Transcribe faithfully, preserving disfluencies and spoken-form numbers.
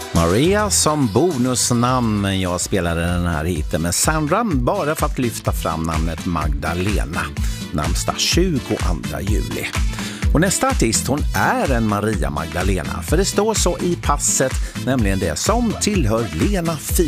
Maria som bonusnamn. Jag spelade den här hiten med Sandra bara för att lyfta fram namnet Magdalena. Namnsdag tjugoandra juli. Och nästa artist, hon är en Maria Magdalena. För det står så i passet, nämligen det som tillhör Lena Philipsson.